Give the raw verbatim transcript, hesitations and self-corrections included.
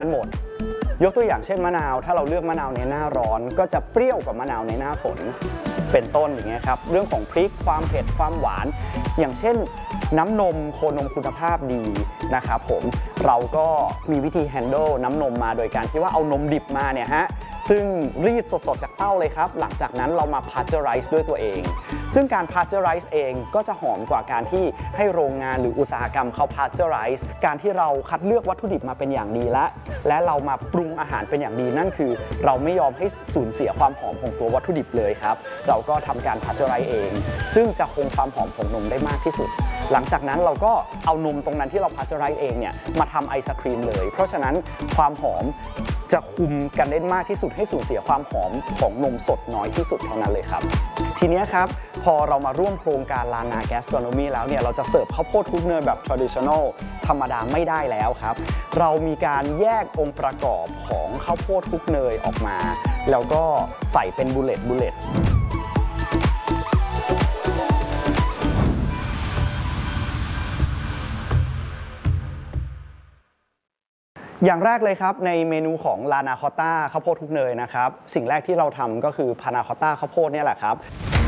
หมดยกตัวอย่างเช่นมะนาวถ้าเราเลือกมะนาวในหน้าร้อนก็จะเปรี้ยวกว่ามะนาวในหน้าฝนเป็นต้นอย่างเงี้ยครับเรื่องของพริกความเผ็ดความหวานอย่างเช่นน้ำนมโคนมคุณภาพดีนะครับผมเราก็มีวิธีแฮนด์ลน้ำนมมาโดยการที่ว่าเอานมดิบมาเนี่ยฮะซึ่งรีดสดๆจากเต้าเลยครับหลังจากนั้นเรามาพาสเจอไรซ์ด้วยตัวเองซึ่งการพาสเจอไรซ์เองก็จะหอมกว่าการที่ให้โรงงานหรืออุตสาหกรรมเขาพาสเจอไรซ์การที่เราคัดเลือกวัตถุดิบมาเป็นอย่างดีและและเรามาปรุงอาหารเป็นอย่างดีนั่นคือเราไม่ยอมให้สูญเสียความหอมของตัววัตถุดิบเลยครับเราก็ทำการพาสเจอไรซ์เองซึ่งจะคงความหอมของนมได้มากที่สุดหลังจากนั้นเราก็เอานมตรงนั้นที่เราพาสเจอไรซ์เองเนี่ยมาทำไอศครีมเลยเพราะฉะนั้นความหอมจะคุมกันได้มากที่สุดให้สูญเสียความหอมของนมสดน้อยที่สุดเท่านั้นเลยครับทีนี้ครับพอเรามาร่วมโครงการลานาแกสโตรโนมีแล้วเนี่ยเราจะเสิร์ฟข้าวโพดคลุกเนยแบบ traditional ธรรมดาไม่ได้แล้วครับเรามีการแยกองค์ประกอบของข้าวโพดคลุกเนยออกมาแล้วก็ใส่เป็นบุลเลตบุลเลตอย่างแรกเลยครับในเมนูของลานาคอตต้าข้าวโพดคลุกเนยนะครับสิ่งแรกที่เราทำก็คือพานาคอตต้าข้าวโพดเนี่ยแหละครับ